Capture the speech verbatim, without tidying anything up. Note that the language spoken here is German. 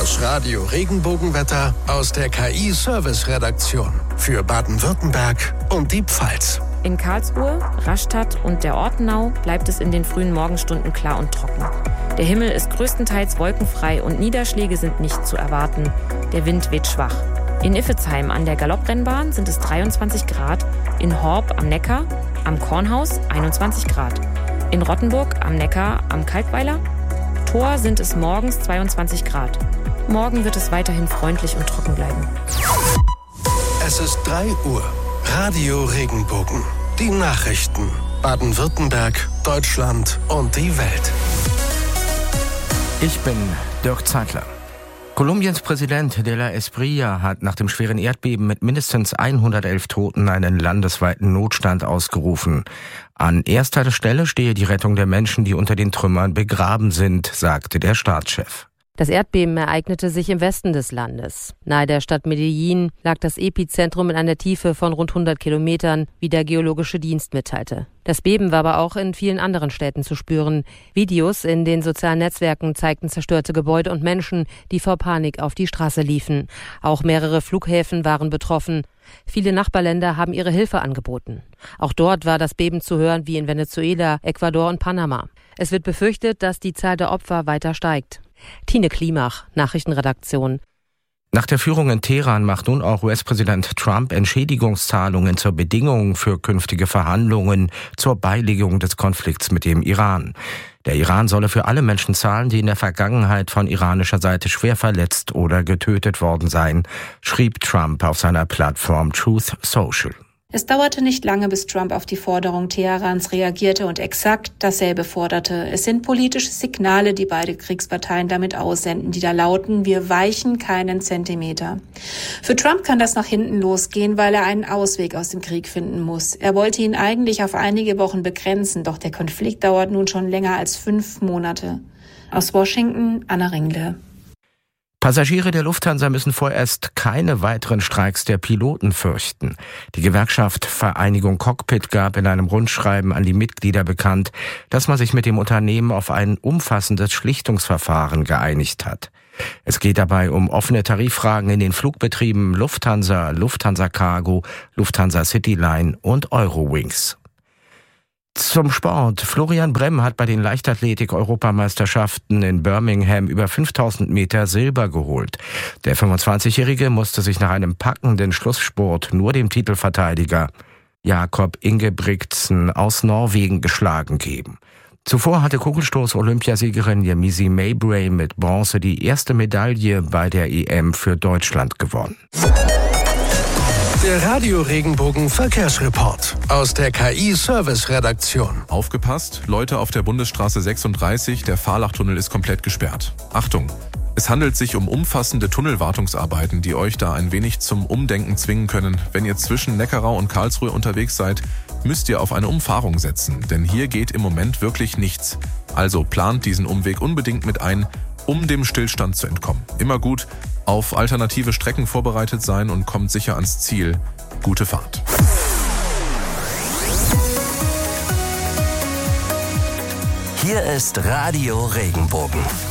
Das Radio Regenbogenwetter aus der K I-Service-Redaktion für Baden-Württemberg und die Pfalz. In Karlsruhe, Rastatt und der Ortenau bleibt es in den frühen Morgenstunden klar und trocken. Der Himmel ist größtenteils wolkenfrei und Niederschläge sind nicht zu erwarten. Der Wind weht schwach. In Iffezheim an der Galopprennbahn sind es dreiundzwanzig Grad, in Horb am Neckar, am Kornhaus einundzwanzig Grad. In Rottenburg am Neckar am Kalkweiler, Thor sind es morgens zweiundzwanzig Grad. Morgen wird es weiterhin freundlich und trocken bleiben. Es ist drei Uhr. Radio Regenbogen. Die Nachrichten. Baden-Württemberg, Deutschland und die Welt. Ich bin Dirk Zeitler. Kolumbiens Präsident de la Espriella hat nach dem schweren Erdbeben mit mindestens hundertelf Toten einen landesweiten Notstand ausgerufen. An erster Stelle stehe die Rettung der Menschen, die unter den Trümmern begraben sind, sagte der Staatschef. Das Erdbeben ereignete sich im Westen des Landes. Nahe der Stadt Medellin lag das Epizentrum in einer Tiefe von rund hundert Kilometern, wie der Geologische Dienst mitteilte. Das Beben war aber auch in vielen anderen Städten zu spüren. Videos in den sozialen Netzwerken zeigten zerstörte Gebäude und Menschen, die vor Panik auf die Straße liefen. Auch mehrere Flughäfen waren betroffen. Viele Nachbarländer haben ihre Hilfe angeboten. Auch dort war das Beben zu hören wie in Venezuela, Ecuador und Panama. Es wird befürchtet, dass die Zahl der Opfer weiter steigt. Tine Klimach, Nachrichtenredaktion. Nach der Führung in Teheran macht nun auch U S-Präsident Trump Entschädigungszahlungen zur Bedingung für künftige Verhandlungen zur Beilegung des Konflikts mit dem Iran. Der Iran solle für alle Menschen zahlen, die in der Vergangenheit von iranischer Seite schwer verletzt oder getötet worden seien, schrieb Trump auf seiner Plattform Truth Social. Es dauerte nicht lange, bis Trump auf die Forderung Teherans reagierte und exakt dasselbe forderte. Es sind politische Signale, die beide Kriegsparteien damit aussenden, die da lauten: Wir weichen keinen Zentimeter. Für Trump kann das nach hinten losgehen, weil er einen Ausweg aus dem Krieg finden muss. Er wollte ihn eigentlich auf einige Wochen begrenzen, doch der Konflikt dauert nun schon länger als fünf Monate. Aus Washington, Anna Ringle. Passagiere der Lufthansa müssen vorerst keine weiteren Streiks der Piloten fürchten. Die Gewerkschaft Vereinigung Cockpit gab in einem Rundschreiben an die Mitglieder bekannt, dass man sich mit dem Unternehmen auf ein umfassendes Schlichtungsverfahren geeinigt hat. Es geht dabei um offene Tariffragen in den Flugbetrieben Lufthansa, Lufthansa Cargo, Lufthansa Cityline und Eurowings. Zum Sport. Florian Bremm hat bei den Leichtathletik-Europameisterschaften in Birmingham über fünftausend Meter Silber geholt. Der fünfundzwanzigjährige musste sich nach einem packenden Schlussspurt nur dem Titelverteidiger Jakob Ingebrigtsen aus Norwegen geschlagen geben. Zuvor hatte Kugelstoß-Olympiasiegerin Yemisi Mowbray mit Bronze die erste Medaille bei der E M für Deutschland gewonnen. Der Radio Regenbogen Verkehrsreport aus der K I-Service-Redaktion. Aufgepasst, Leute auf der Bundesstraße sechsunddreißig, der Fahrlachtunnel ist komplett gesperrt. Achtung! Es handelt sich um umfassende Tunnelwartungsarbeiten, die euch da ein wenig zum Umdenken zwingen können. Wenn ihr zwischen Neckarau und Karlsruhe unterwegs seid, müsst ihr auf eine Umfahrung setzen, denn hier geht im Moment wirklich nichts. Also plant diesen Umweg unbedingt mit ein, um dem Stillstand zu entkommen. Immer gut auf alternative Strecken vorbereitet sein und kommt sicher ans Ziel. Gute Fahrt. Hier ist Radio Regenbogen.